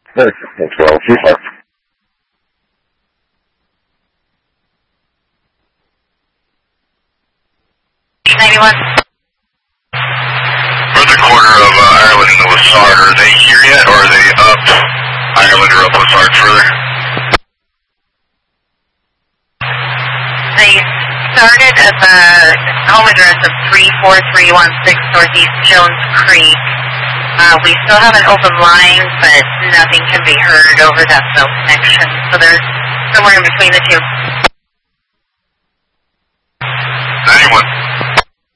Thanks, well, see you. 91. Further corner of Ireland and the Wassard, are they here yet, or are they up Ireland or up Wassard further? They started at the home address of 34316 Northeast Jones Creek. We still have an open line, but nothing can be heard over that cell connection. So they're somewhere in between the two. 91.